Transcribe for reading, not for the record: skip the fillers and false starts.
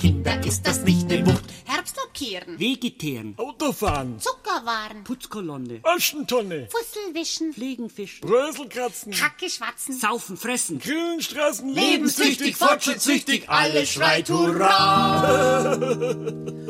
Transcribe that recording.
Kinder ist das nicht die Wucht. Herbst lackieren, Vegetieren, Autofahren, Zuckerwaren, Putzkolonne, Aschentonne, Fussel wischen, Fliegen, Fischen, Brösel kratzen, Kacke schwatzen, Saufen, Fressen, Grillen, Straßen, Lebenstüchtig, fortschrittssüchtig, alles schreit Hurra!